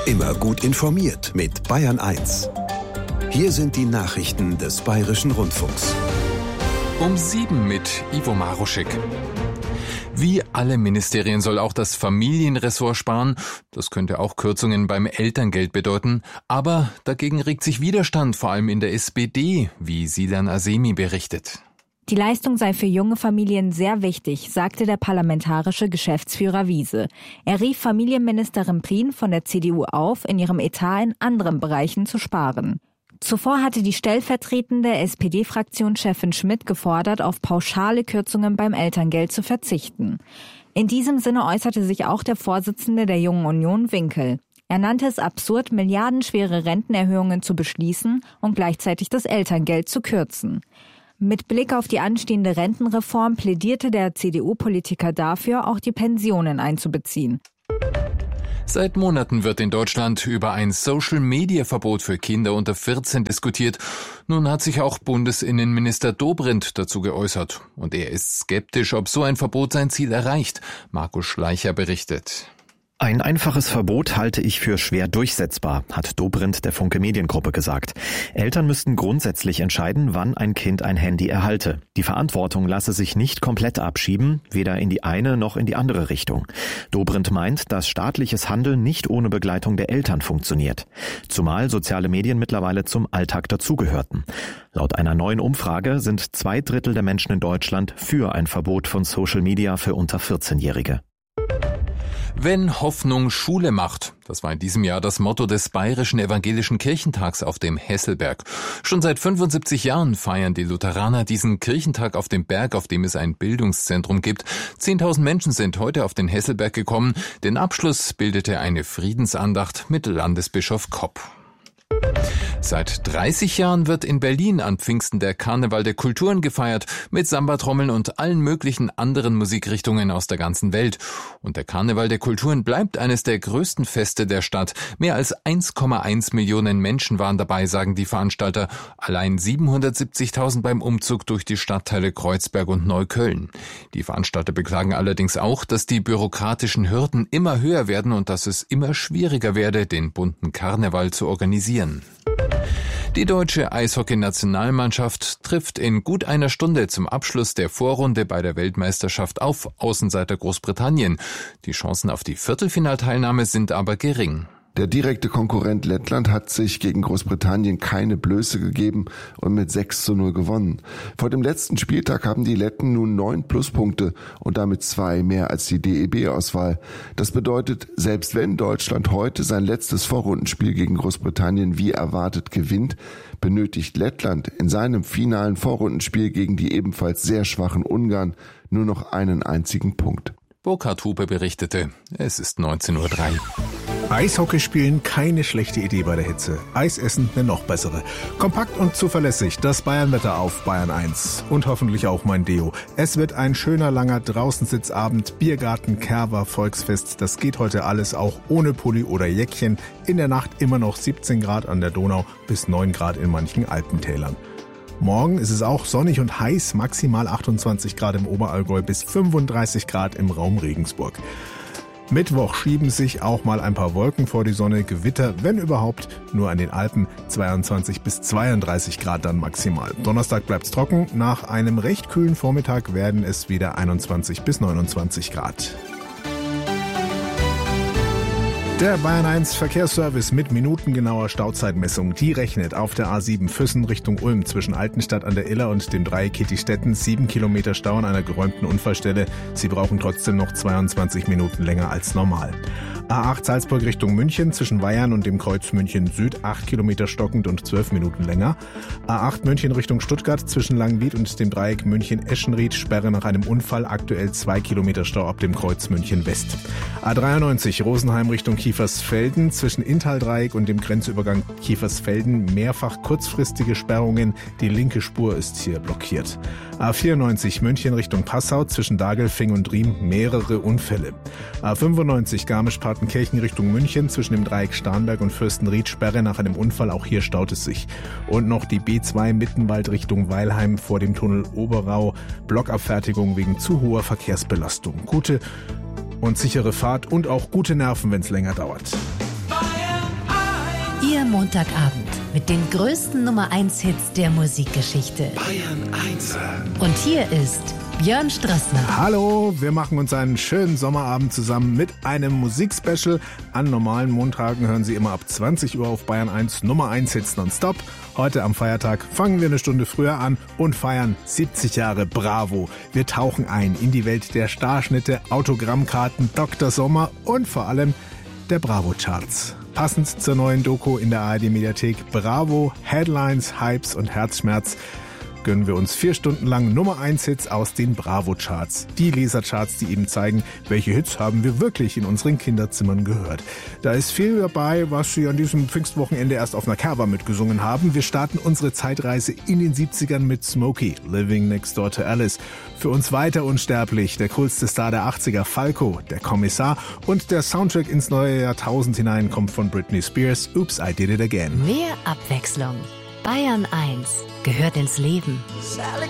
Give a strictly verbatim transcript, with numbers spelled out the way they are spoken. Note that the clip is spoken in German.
Immer gut informiert mit Bayern eins. Hier sind die Nachrichten des Bayerischen Rundfunks. Um sieben mit Ivo Maruschik. Wie alle Ministerien soll auch das Familienressort sparen. Das könnte auch Kürzungen beim Elterngeld bedeuten. Aber dagegen regt sich Widerstand, vor allem in der S P D, wie Silan Azemi berichtet. Die Leistung sei für junge Familien sehr wichtig, sagte der parlamentarische Geschäftsführer Wiese. Er rief Familienministerin Prien von der C D U auf, in ihrem Etat in anderen Bereichen zu sparen. Zuvor hatte die stellvertretende S P D-Fraktionschefin Schmidt gefordert, auf pauschale Kürzungen beim Elterngeld zu verzichten. In diesem Sinne äußerte sich auch der Vorsitzende der Jungen Union, Winkel. Er nannte es absurd, milliardenschwere Rentenerhöhungen zu beschließen und gleichzeitig das Elterngeld zu kürzen. Mit Blick auf die anstehende Rentenreform plädierte der C D U-Politiker dafür, auch die Pensionen einzubeziehen. Seit Monaten wird in Deutschland über ein Social-Media-Verbot für Kinder unter vierzehn diskutiert. Nun hat sich auch Bundesinnenminister Dobrindt dazu geäußert. Und er ist skeptisch, ob so ein Verbot sein Ziel erreicht. Markus Schleicher berichtet. Ein einfaches Verbot halte ich für schwer durchsetzbar, hat Dobrindt der Funke Mediengruppe gesagt. Eltern müssten grundsätzlich entscheiden, wann ein Kind ein Handy erhalte. Die Verantwortung lasse sich nicht komplett abschieben, weder in die eine noch in die andere Richtung. Dobrindt meint, dass staatliches Handeln nicht ohne Begleitung der Eltern funktioniert. Zumal soziale Medien mittlerweile zum Alltag dazugehörten. Laut einer neuen Umfrage sind zwei Drittel der Menschen in Deutschland für ein Verbot von Social Media für unter vierzehnjährige. Wenn Hoffnung Schule macht, das war in diesem Jahr das Motto des Bayerischen Evangelischen Kirchentags auf dem Hesselberg. Schon seit fünfundsiebzig Jahren feiern die Lutheraner diesen Kirchentag auf dem Berg, auf dem es ein Bildungszentrum gibt. Zehntausend Menschen sind heute auf den Hesselberg gekommen. Den Abschluss bildete eine Friedensandacht mit Landesbischof Kopp. Seit dreißig Jahren wird in Berlin an Pfingsten der Karneval der Kulturen gefeiert, mit Samba-Trommeln und allen möglichen anderen Musikrichtungen aus der ganzen Welt. Und der Karneval der Kulturen bleibt eines der größten Feste der Stadt. Mehr als eins Komma eins Millionen Menschen waren dabei, sagen die Veranstalter. Allein siebenhundertsiebzigtausend beim Umzug durch die Stadtteile Kreuzberg und Neukölln. Die Veranstalter beklagen allerdings auch, dass die bürokratischen Hürden immer höher werden und dass es immer schwieriger werde, den bunten Karneval zu organisieren. Die deutsche Eishockey-Nationalmannschaft trifft in gut einer Stunde zum Abschluss der Vorrunde bei der Weltmeisterschaft auf Außenseiter Großbritannien. Die Chancen auf die Viertelfinalteilnahme sind aber gering. Der direkte Konkurrent Lettland hat sich gegen Großbritannien keine Blöße gegeben und mit sechs zu null gewonnen. Vor dem letzten Spieltag haben die Letten nun neun Pluspunkte und damit zwei mehr als die D E B-Auswahl. Das bedeutet, selbst wenn Deutschland heute sein letztes Vorrundenspiel gegen Großbritannien wie erwartet gewinnt, benötigt Lettland in seinem finalen Vorrundenspiel gegen die ebenfalls sehr schwachen Ungarn nur noch einen einzigen Punkt. Burkhard Hupe berichtete, es ist neunzehn Uhr drei. Eishockey spielen, keine schlechte Idee bei der Hitze. Eis essen, eine noch bessere. Kompakt und zuverlässig, das Bayernwetter auf Bayern eins. Und hoffentlich auch mein Deo. Es wird ein schöner, langer Draußensitzabend, Biergarten, Kerber, Volksfest. Das geht heute alles auch ohne Pulli oder Jäckchen. In der Nacht immer noch siebzehn Grad an der Donau bis neun Grad in manchen Alpentälern. Morgen ist es auch sonnig und heiß, maximal achtundzwanzig Grad im Oberallgäu bis fünfunddreißig Grad im Raum Regensburg. Mittwoch schieben sich auch mal ein paar Wolken vor die Sonne, Gewitter, wenn überhaupt, nur an den Alpen, zweiundzwanzig bis zweiunddreißig Grad dann maximal. Donnerstag bleibt's trocken, nach einem recht kühlen Vormittag werden es wieder einundzwanzig bis neunundzwanzig Grad. Der Bayern eins Verkehrsservice mit minutengenauer Stauzeitmessung, die rechnet auf der A sieben Füssen Richtung Ulm zwischen Altenstadt an der Iller und dem Dreieck Kettistetten sieben Kilometer Stau an einer geräumten Unfallstelle. Sie brauchen trotzdem noch zweiundzwanzig Minuten länger als normal. A acht Salzburg Richtung München zwischen Weyern und dem Kreuz München Süd acht Kilometer stockend und zwölf Minuten länger. A acht München Richtung Stuttgart zwischen Langwied und dem Dreieck München Eschenried Sperre nach einem Unfall, aktuell zwei Kilometer Stau ab dem Kreuz München West. A dreiundneunzig Rosenheim Richtung Kiefersfelden zwischen Inntal-Dreieck und dem Grenzübergang Kiefersfelden mehrfach kurzfristige Sperrungen, die linke Spur ist hier blockiert. A vierundneunzig München Richtung Passau zwischen Dagelfing und Riem mehrere Unfälle. A fünfundneunzig Garmisch-Partenkirchen Richtung München zwischen dem Dreieck Starnberg und Fürstenried Sperre nach einem Unfall, auch hier staut es sich. Und noch die B zwei Mittenwald Richtung Weilheim vor dem Tunnel Oberau, Blockabfertigung wegen zu hoher Verkehrsbelastung. Gute und sichere Fahrt und auch gute Nerven, wenn es länger dauert. Bayern. Ihr Montagabend mit den größten Nummer eins Hits der Musikgeschichte. Bayern eins. Und hier ist Björn Strassner. Hallo, wir machen uns einen schönen Sommerabend zusammen mit einem Musikspecial. An normalen Montagen hören Sie immer ab zwanzig Uhr auf Bayern eins Nummer eins Hits nonstop. Heute am Feiertag fangen wir eine Stunde früher an und feiern siebzig Jahre Bravo. Wir tauchen ein in die Welt der Starschnitte, Autogrammkarten, Doktor Sommer und vor allem der Bravo-Charts. Passend zur neuen Doku in der A R D-Mediathek Bravo, Headlines, Hypes und Herzschmerz gönnen wir uns vier Stunden lang Nummer eins Hits aus den Bravo-Charts. Die Lesercharts, die eben zeigen, welche Hits haben wir wirklich in unseren Kinderzimmern gehört. Da ist viel dabei, was Sie an diesem Pfingstwochenende erst auf einer Cover mitgesungen haben. Wir starten unsere Zeitreise in den siebzigern mit Smokey, Living Next Door to Alice. Für uns weiter unsterblich, der coolste Star der achtziger, Falco, der Kommissar, und der Soundtrack ins neue Jahrtausend hinein kommt von Britney Spears, Oops, I Did It Again. Mehr Abwechslung. Bayern eins gehört ins Leben. Sally